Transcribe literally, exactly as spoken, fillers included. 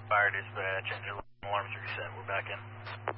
Fire dispatch, engine alarms reset. We're back in.